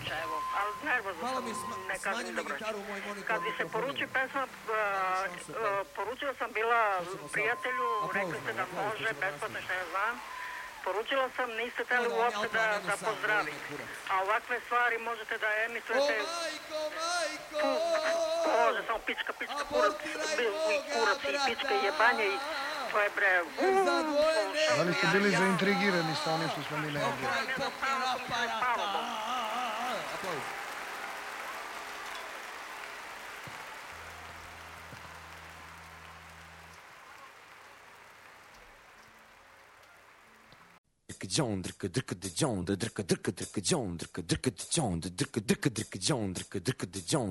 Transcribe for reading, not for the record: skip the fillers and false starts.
Miloša, evo, ali nervozno Malo sam, mi ne smanji kažem mi dobro. gitaru u moj monitor. Kad bi se poruči pesma, poručila sam bila prijatelju, rekli ste da može, besplatno što ja znam. Poručila sam, niste teli uopšte da pozdravi. A ovakve stvari možete da emitujete... O majko! Može, samo pička, kurac i pička i jebanje i... To je bre... Da li ste bili zaintrigirani sa onim što smo mi najavili? Aplauz. John, John, John,